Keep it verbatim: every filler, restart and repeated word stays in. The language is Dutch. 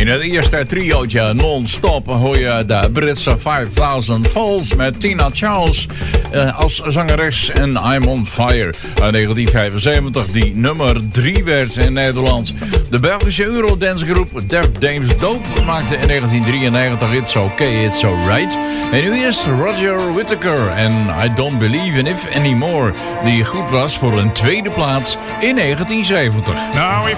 In het eerste triootje non-stop hoor je de Britse vijfduizend Volts met Tina Charles uh, als zangeres en I'm on Fire uit negentien vijfenzeventig, die nummer drie werd in Nederland. De Belgische Eurodance-groep Def Dames Dope maakte in negentien drieënnegentig It's Okay, It's Alright. En nu is Roger Whittaker en I Don't Believe in If Anymore, die goed was voor een tweede plaats in negentien zeventig. Nou,